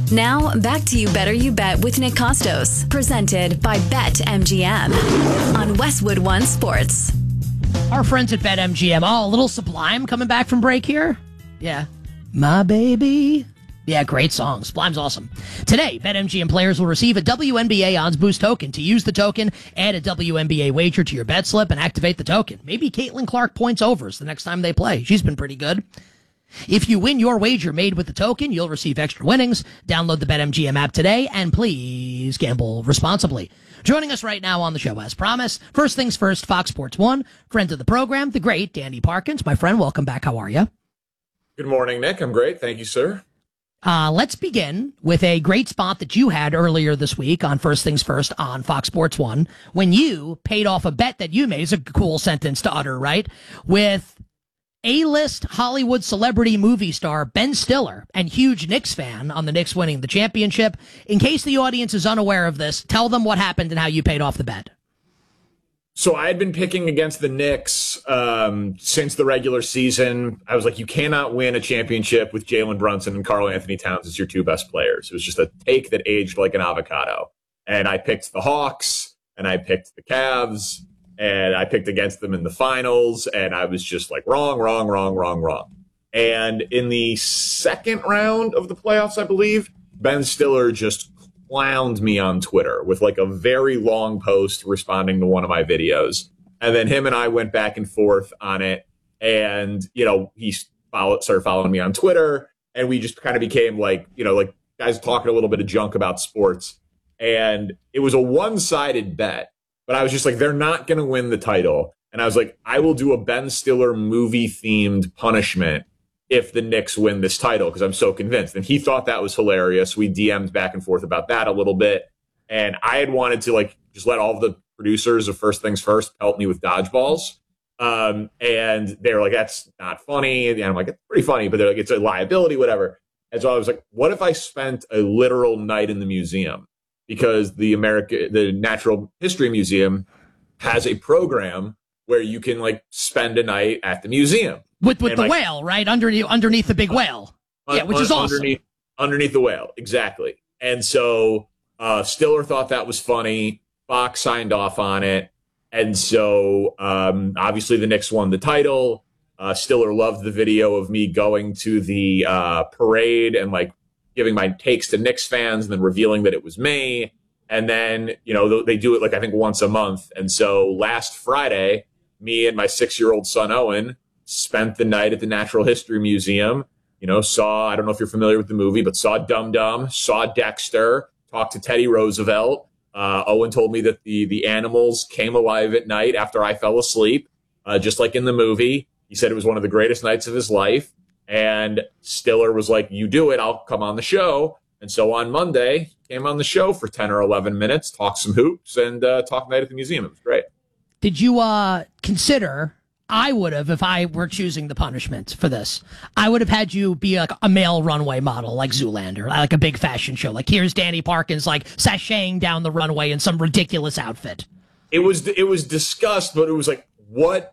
Now, back to You Better You Bet with Nick Costos, presented by BetMGM on Westwood One Sports. Our friends at BetMGM. Oh, a little Sublime coming back from break here? Yeah. My baby. Yeah, great song. Sublime's awesome. Today, BetMGM players will receive a WNBA Odds Boost token. To use the token, add a WNBA wager to your bet slip and activate the token. Maybe Caitlin Clark points overs the next time they play. She's been pretty good. If you win your wager made with the token, you'll receive extra winnings. Download the BetMGM app today, and please gamble responsibly. Joining us right now on the show, as promised, first things first, Fox Sports 1, friend of the program, the great Danny Parkins. My friend, welcome back. How are you? Good morning, Nick. I'm great. Thank you, sir. Let's begin with a great spot that you had earlier this week on First Things First on Fox Sports 1, when you paid off a bet that you made. It's a cool sentence to utter, right? With A-list Hollywood celebrity movie star Ben Stiller, and huge Knicks fan, on the Knicks winning the championship. In case the audience is unaware of this, tell them what happened and how you paid off the bet. So I had been picking against the Knicks since the regular season. I was like, you cannot win a championship with Jalen Brunson and Karl Anthony Towns as your two best players. It was just a take that aged like an avocado. And I picked the Hawks, and I picked the Cavs, and I picked against them in the finals, and I was just like, wrong. And in the second round of the playoffs, I believe, Ben Stiller just clowned me on Twitter with like a very long post responding to one of my videos. And then him and I went back and forth on it. And, you know, he started following me on Twitter, and we just kind of became like, you know, like guys talking a little bit of junk about sports. And it was a one-sided bet. But I was just like, they're not going to win the title. And I was like, I will do a Ben Stiller movie-themed punishment if the Knicks win this title, because I'm so convinced. And he thought that was hilarious. We DM'd back and forth about that a little bit. And I had wanted to like just let all of the producers of First Things First help me with dodgeballs. And they were like, that's not funny. And I'm like, it's pretty funny, but they're like, it's a liability, whatever. And so I was like, what if I spent a literal night in the museum? Because the Natural History Museum has a program where you can like spend a night at the museum with the whale, right underneath the big whale, which is awesome. Underneath the whale, exactly. And so Stiller thought that was funny. Fox signed off on it, and so obviously the Knicks won the title. Stiller loved the video of me going to the parade and like giving my takes to Knicks fans and then revealing that it was me. And then, you know, they do it like, I think once a month. And so last Friday, me and my 6-year-old son, Owen, spent the night at the Natural History Museum, you know, I don't know if you're familiar with the movie, but saw Dum Dum, saw Dexter, talked to Teddy Roosevelt. Owen told me that the animals came alive at night after I fell asleep, just like in the movie. He said it was one of the greatest nights of his life. And Stiller was like, you do it, I'll come on the show. And so on Monday, he came on the show for 10 or 11 minutes, talked some hoops, and talked night at the museum. It was great. Did you consider, I would have, if I were choosing the punishment for this, I would have had you be like a male runway model, like Zoolander, like a big fashion show. Like, here's Danny Parkins, like, sashaying down the runway in some ridiculous outfit. It was discussed, but it was like, what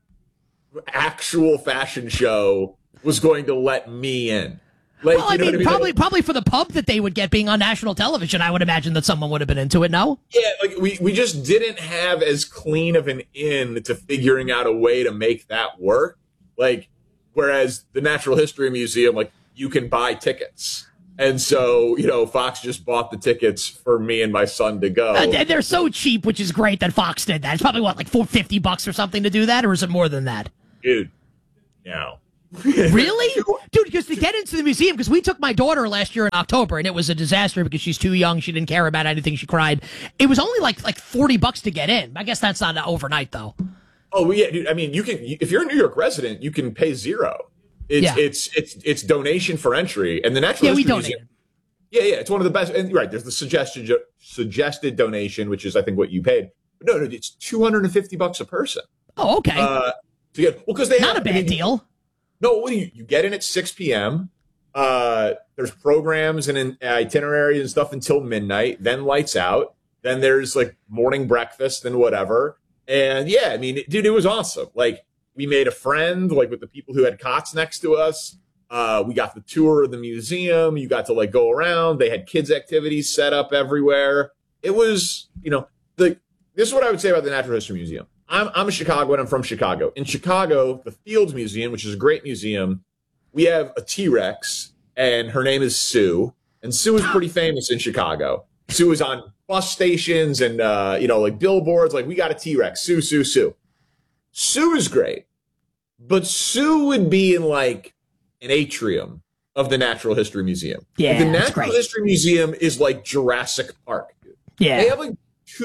actual fashion show was going to let me in? Like, well, I mean, probably for the pub that they would get being on national television, I would imagine that someone would have been into it, no? Yeah, like we just didn't have as clean of an in to figuring out a way to make that work. Like, whereas the Natural History Museum, like, you can buy tickets. And so, you know, Fox just bought the tickets for me and my son to go. They're so cheap, which is great that Fox did that. It's probably, what, like $450 or something to do that? Or is it more than that? Dude, no. Really? Dude, because to get into the museum, because we took my daughter last year in October, and it was a disaster because she's too young. She didn't care about anything. She cried. It was only like $40 to get in. I guess that's not overnight, though. Oh, yeah, dude. I mean, you can, if you're a New York resident, you can pay zero. It's donation for entry. And the Natural History Museum. Yeah, it's one of the best. And right, there's the suggested donation, which is, I think, what you paid. But no, it's $250 a person. Oh, okay. To get, well, because they not a bad deal. No, you get in at 6 p.m. There's programs and itineraries and stuff until midnight. Then lights out. Then there's like morning breakfast and whatever. And yeah, I mean, dude, it was awesome. Like, we made a friend, like, with the people who had cots next to us. We got the tour of the museum. You got to like go around. They had kids activities set up everywhere. It was, this is what I would say about the Natural History Museum. I'm a Chicagoan. I'm from Chicago. In Chicago, the Fields Museum, which is a great museum, we have a T-Rex, and her name is Sue. And Sue is pretty famous in Chicago. Sue is on bus stations and, like billboards. Like, we got a T-Rex. Sue, Sue, Sue. Sue is great. But Sue would be in, like, an atrium of the Natural History Museum. Yeah, the Natural History Museum is like Jurassic Park. Dude. Yeah. They have, like,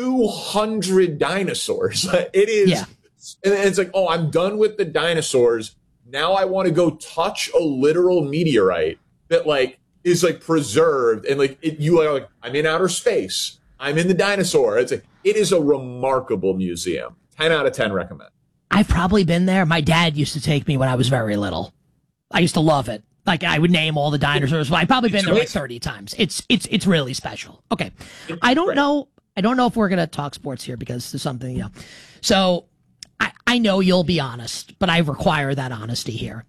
200 dinosaurs. It is. Yeah. And it's like, oh, I'm done with the dinosaurs. Now I want to go touch a literal meteorite that, like, is like preserved, and like you are like, I'm in outer space. I'm in the dinosaur. It's like, it is a remarkable museum. 10 out of 10 recommend. I've probably been there. My dad used to take me when I was very little. I used to love it. Like, I would name all the dinosaurs. I've probably been there like 30 times. It's really special. Okay. I don't know if we're gonna talk sports here because there's something, So I know you'll be honest, but I require that honesty here.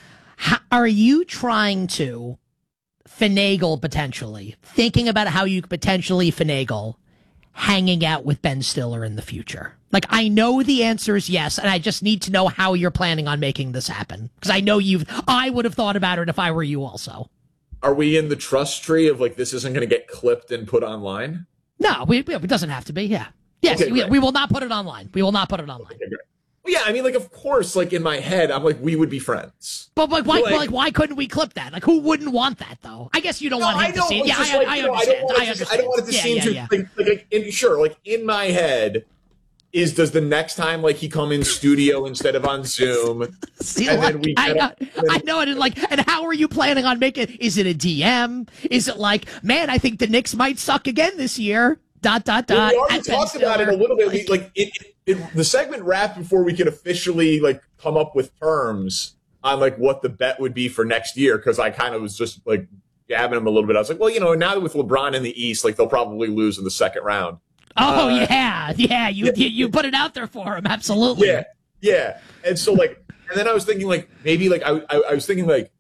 Are you trying to finagle, potentially thinking about how you could potentially finagle hanging out with Ben Stiller in the future? Like, I know the answer is yes, and I just need to know how you're planning on making this happen, because I know I would have thought about it if I were you also. Are we in the trust tree of like, this isn't going to get clipped and put online? No, it doesn't have to be. Yes, okay, we will not put it online. We will not put it online. Okay, yeah, I mean, like, of course, like, in my head, I'm like, we would be friends. But like, why couldn't we clip that? Like, who wouldn't want that, though? I guess you don't want him to see it. Yeah, I understand. I don't want it to seem too, sure, like, in my head, does the next time, like, he come in studio instead of on Zoom? See, and then I know it. And how are you planning on making it? Is it a DM? Is it like, man, I think the Knicks might suck again this year? ... We already talked about it a little bit. The segment wrapped before we could officially like come up with terms on like what the bet would be for next year, because I kind of was just like gabbing him a little bit. I was like, well, now that with LeBron in the East, like, they'll probably lose in the second round. Oh yeah, you put it out there for him, absolutely. Yeah. And so like, and then I was thinking like maybe like I was thinking like,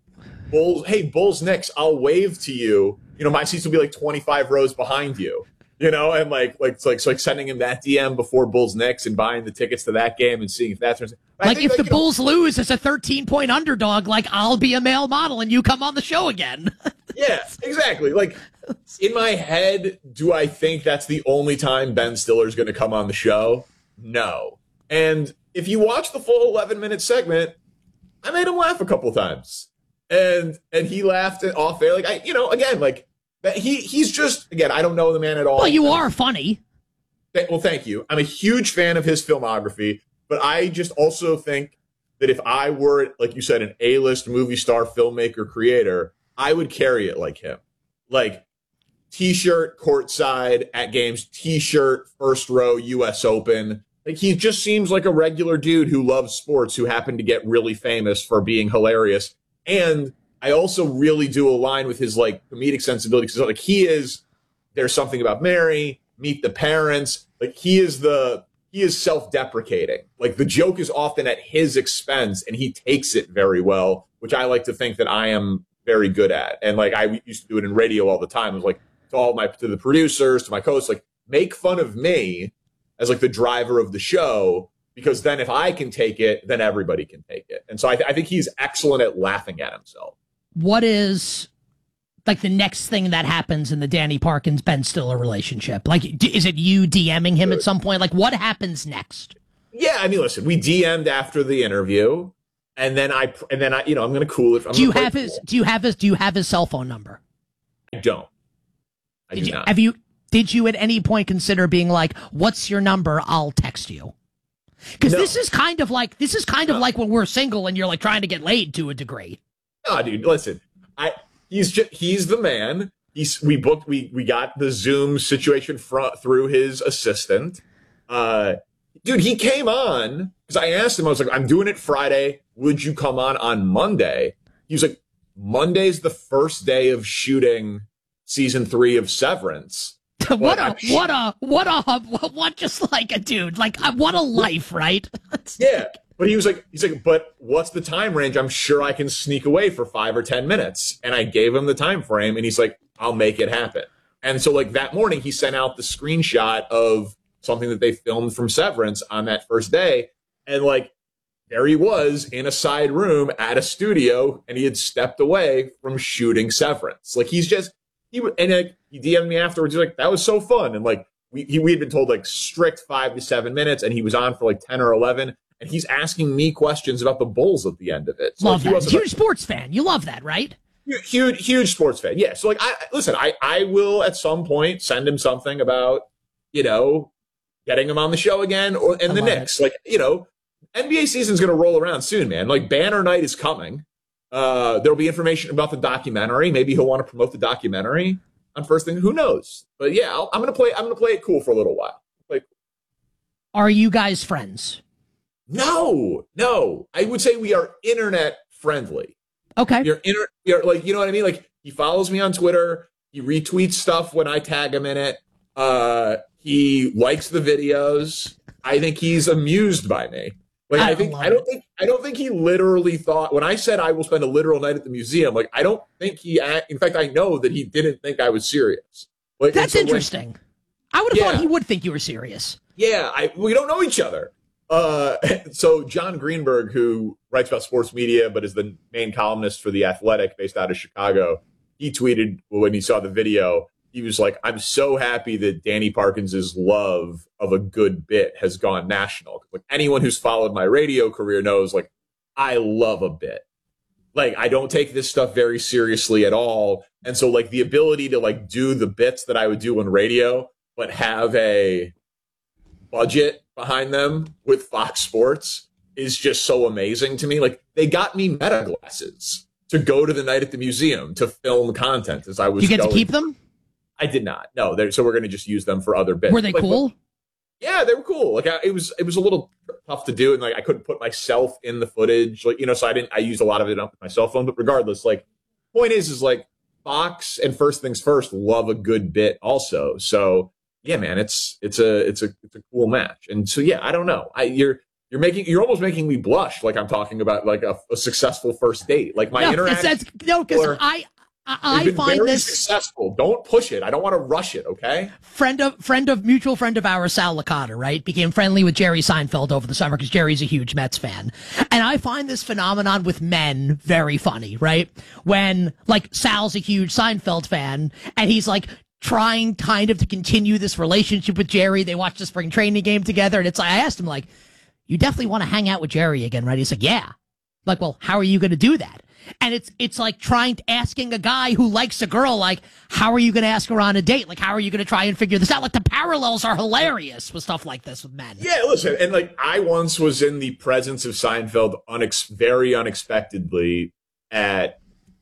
Bulls Knicks, I'll wave to you. My seats will be like 25 rows behind you. And like sending him that DM before Bulls Knicks and buying the tickets to that game and seeing if that turns. Like, if the Bulls lose as a 13-point underdog, like, I'll be a male model and you come on the show again. Yeah, exactly. Like, in my head, do I think that's the only time Ben Stiller's going to come on the show? No. And if you watch the full 11-minute segment, I made him laugh a couple times, and he laughed off air. Like, again, like. He's just, again, I don't know the man at all. Well, you are funny. Well, thank you. I'm a huge fan of his filmography, but I just also think that if I were, like you said, an A-list movie star, filmmaker, creator, I would carry it like him. Like, T-shirt, courtside, at games, T-shirt, first row, U.S. Open. Like, he just seems like a regular dude who loves sports, who happened to get really famous for being hilarious. And I also really do align with his like comedic sensibility, because like There's Something About Mary, Meet the Parents. Like, he is self-deprecating. Like, the joke is often at his expense, and he takes it very well, which I like to think that I am very good at. And like, I used to do it in radio all the time. It was like to the producers, to my co-hosts, like, make fun of me as like the driver of the show, because then if I can take it, then everybody can take it. And so I think he's excellent at laughing at himself. What is like the next thing that happens in the Danny Parkins Ben Stiller relationship? Like, is it you DMing him at some point? Like, what happens next? Yeah, I mean, listen, we DM'd after the interview, and then I I'm going to cool it. Do you have his cell phone number? I don't. I do not. Did you at any point consider being like, "What's your number? I'll text you"? Because this is kind of like when we're single and you're like trying to get laid to a degree. No, dude, listen. He's the man. We got the Zoom situation through his assistant. Dude, he came on because I asked him. I was like, I'm doing it Friday. Would you come on Monday? He was like, Monday's the first day of shooting season 3 of Severance. What just like a dude, like what a life, right? Yeah. But he's like, but what's the time range? I'm sure I can sneak away for 5 or 10 minutes. And I gave him the time frame, and he's like, I'll make it happen. And so like that morning, he sent out the screenshot of something that they filmed from Severance on that first day. And like, there he was in a side room at a studio, and he had stepped away from shooting Severance. Like he DM'd me afterwards. He's like, that was so fun. And like, we had been told like strict 5 to 7 minutes, and he was on for like 10 or 11. And he's asking me questions about the Bulls at the end of it. So love that. Huge sports fan. You love that, right? Huge sports fan. Yeah. So like, I will at some point send him something about, getting him on the show again, and the Knicks. Like, NBA season's going to roll around soon, man. Like Banner Night is coming. There'll be information about the documentary. Maybe he'll want to promote the documentary on First Thing. Who knows? But yeah, I'm going to play it cool for a little while. Are you guys friends? No. I would say we are internet friendly. Okay. You're like, you know what I mean? Like he follows me on Twitter. He retweets stuff when I tag him in it. He likes the videos. I think he's amused by me. Like I don't think he literally thought when I said I will spend a literal night at the museum. Like I don't think in fact, I know that he didn't think I was serious. Like, that's interesting. I would have thought he would think you were serious. Yeah, we don't know each other. So John Greenberg, who writes about sports media but is the main columnist for The Athletic based out of Chicago, he tweeted when he saw the video, he was like, I'm so happy that Danny Parkins's love of a good bit has gone national. Like anyone who's followed my radio career knows, like, I love a bit. Like, I don't take this stuff very seriously at all. And so like the ability to like do the bits that I would do on radio, but have a budget behind them with Fox Sports is just so amazing to me. Like they got me Meta glasses to go to the night at the museum to film content as I was You get to keep them? I did not. No, so we're going to just use them for other bits. Were they cool? Yeah, they were cool. Like it was a little tough to do, and like I couldn't put myself in the footage. Like so I used a lot of it up with my cell phone. But regardless, like point is like Fox and First Things First love a good bit also. So yeah, man, it's a cool match. And so yeah, I don't know. You're almost making me blush. Like I'm talking about like a successful first date. Like my interaction. Because I find very this successful. Don't push it. I don't want to rush it. Okay. Mutual friend of ours, Sal Licata, right, became friendly with Jerry Seinfeld over the summer because Jerry's a huge Mets fan, and I find this phenomenon with men very funny, right? When like Sal's a huge Seinfeld fan, and he's like trying kind of to continue this relationship with Jerry. They watched the spring training game together, and it's like I asked him like, "You definitely want to hang out with Jerry again, right?" He's like, "Yeah." I'm like, well, how are you going to do that? And it's like asking a guy who likes a girl, like, how are you going to ask her on a date? Like, how are you going to try and figure this out? Like, the parallels are hilarious with stuff like this with men. Yeah, listen, and like, I once was in the presence of Seinfeld very unexpectedly at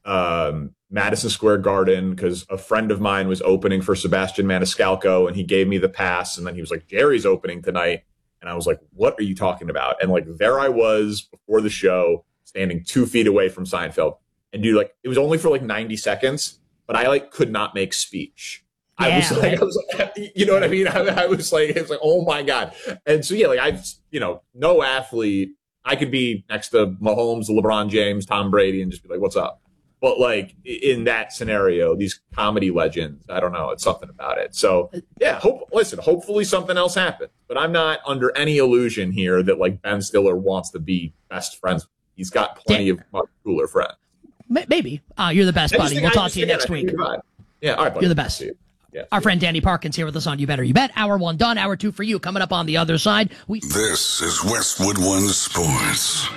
Madison Square Garden because a friend of mine was opening for Sebastian Maniscalco, and he gave me the pass, and then he was like, Jerry's opening tonight. And I was like, what are you talking about? And like, there I was before the show, standing 2 feet away from Seinfeld. And dude, like, it was only for like 90 seconds, but I like could not make speech. Yeah, I was like, you know what I mean? I was like, oh my God. And so, yeah, like no athlete, I could be next to Mahomes, LeBron James, Tom Brady, and just be like, what's up? But like in that scenario, these comedy legends, I don't know, it's something about it. So yeah, hopefully something else happens, but I'm not under any illusion here that like Ben Stiller wants to be best friends. He's got plenty of much cooler friends. Maybe. You're the best, buddy. We'll talk to you next week. Yeah, all right, buddy. You're the best. Yeah, our friend Danny Parkins here with us on You Better You Bet. Hour 1 done. Hour 2 for you. Coming up on the other side. This is Westwood One Sports.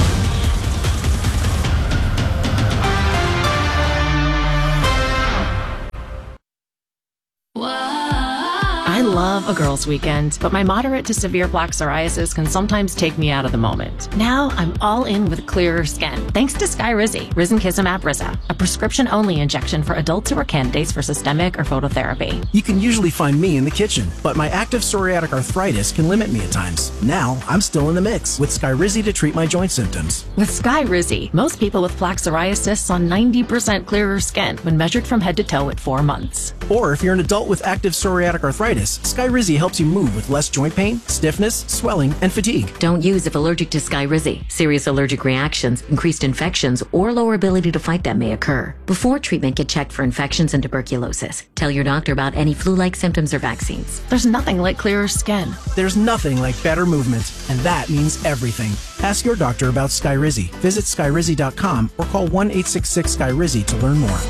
I love a girls' weekend, but my moderate to severe plaque psoriasis can sometimes take me out of the moment. Now I'm all in with clearer skin, thanks to Skyrizi, Risankizumab Riza, a prescription-only injection for adults who are candidates for systemic or phototherapy. You can usually find me in the kitchen, but my active psoriatic arthritis can limit me at times. Now I'm still in the mix with Skyrizi to treat my joint symptoms. With Skyrizi, most people with plaque psoriasis saw 90% clearer skin when measured from head to toe at 4 months. Or if you're an adult with active psoriatic arthritis, Skyrizi helps you move with less joint pain, stiffness, swelling, and fatigue. Don't use if allergic to Skyrizi. Serious allergic reactions, increased infections, or lower ability to fight them may occur. Before treatment, get checked for infections and tuberculosis. Tell your doctor about any flu-like symptoms or vaccines. There's nothing like clearer skin. There's nothing like better movement, and that means everything. Ask your doctor about Skyrizi. Visit Skyrizi.com or call 1-866-SKYRIZI to learn more.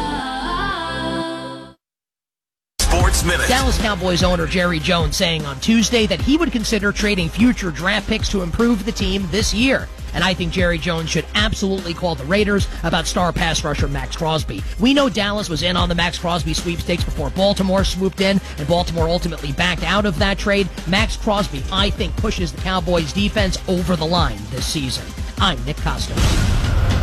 Sports Minute. Dallas Cowboys owner Jerry Jones saying on Tuesday that he would consider trading future draft picks to improve the team this year. And I think Jerry Jones should absolutely call the Raiders about star pass rusher Max Crosby. We know Dallas was in on the Max Crosby sweepstakes before Baltimore swooped in, and Baltimore ultimately backed out of that trade. Max Crosby, I think, pushes the Cowboys defense over the line this season. I'm Nick Costos.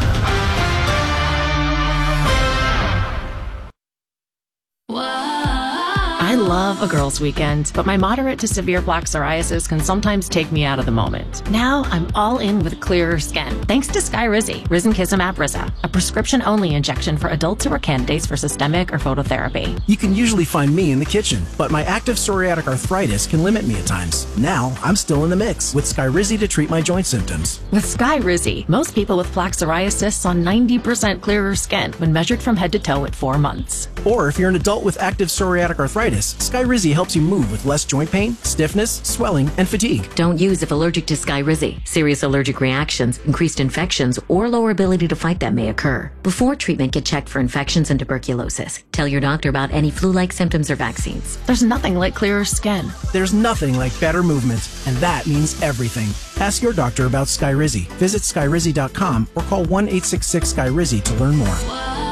I love a girls' weekend, but my moderate to severe plaque psoriasis can sometimes take me out of the moment. Now I'm all in with clearer skin, thanks to Skyrizi, risankizumab Brisa, a prescription-only injection for adults who are candidates for systemic or phototherapy. You can usually find me in the kitchen, but my active psoriatic arthritis can limit me at times. Now I'm still in the mix with Skyrizi to treat my joint symptoms. With Skyrizi, most people with plaque psoriasis saw 90% clearer skin when measured from head to toe at 4 months. Or if you're an adult with active psoriatic arthritis, Skyrizi helps you move with less joint pain, stiffness, swelling, and fatigue. Don't use if allergic to Skyrizi. Serious allergic reactions, increased infections, or lower ability to fight them may occur. Before treatment, get checked for infections and tuberculosis. Tell your doctor about any flu-like symptoms or vaccines. There's nothing like clearer skin. There's nothing like better movement, and that means everything. Ask your doctor about Skyrizi. Visit Skyrizi.com or call 1-866-SKYRIZI to learn more.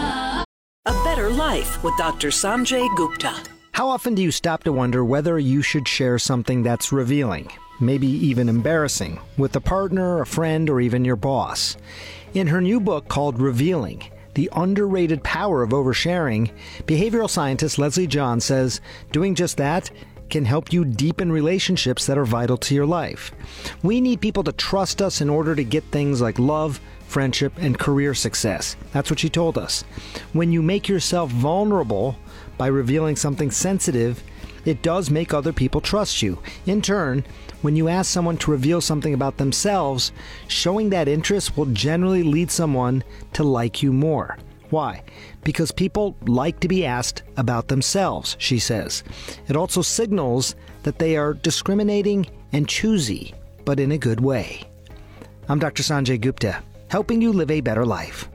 A Better Life with Dr. Sanjay Gupta. How often do you stop to wonder whether you should share something that's revealing, maybe even embarrassing, with a partner, a friend, or even your boss? In her new book called Revealing, The Underrated Power of Oversharing, behavioral scientist Leslie John says doing just that can help you deepen relationships that are vital to your life. We need people to trust us in order to get things like love, friendship, and career success. That's what she told us. When you make yourself vulnerable by revealing something sensitive, it does make other people trust you. In turn, when you ask someone to reveal something about themselves, showing that interest will generally lead someone to like you more. Why? Because people like to be asked about themselves, she says. It also signals that they are discriminating and choosy, but in a good way. I'm Dr. Sanjay Gupta, helping you live a better life.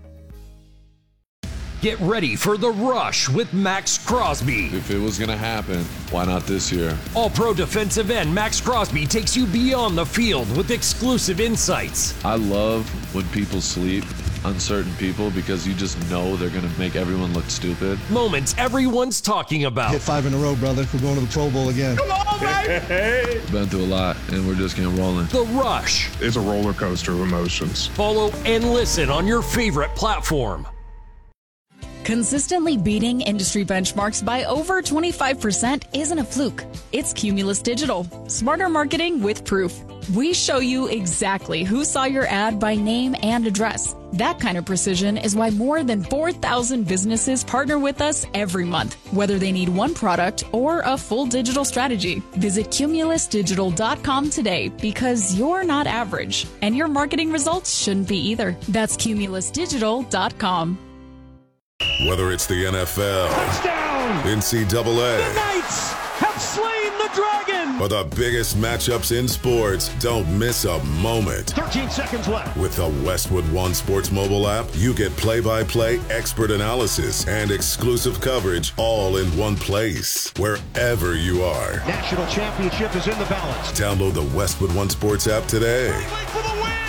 Get ready for the rush with Max Crosby. If it was going to happen, why not this year? All-pro defensive end Max Crosby takes you beyond the field with exclusive insights. I love when people sleep on certain people because you just know they're going to make everyone look stupid. Moments everyone's talking about. Hit 5 in a row, brother. We're going to the Pro Bowl again. Come on, baby! Been through a lot, and we're just getting rolling. The Rush. It's a roller coaster of emotions. Follow and listen on your favorite platform. Consistently beating industry benchmarks by over 25% isn't a fluke. It's Cumulus Digital. Smarter marketing with proof. We show you exactly who saw your ad by name and address. That kind of precision is why more than 4,000 businesses partner with us every month, whether they need one product or a full digital strategy. Visit cumulusdigital.com today because you're not average, and your marketing results shouldn't be either. That's cumulusdigital.com. Whether it's the NFL, touchdown, NCAA, the Knights have slain the dragon, or the biggest matchups in sports, don't miss a moment. 13 seconds left. With the Westwood One Sports mobile app, you get play-by-play expert analysis and exclusive coverage all in one place, wherever you are. National championship is in the balance. Download the Westwood One Sports app today. For the win.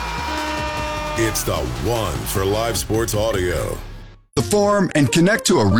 Yeah! It's the one for live sports audio. The Forum and connect to a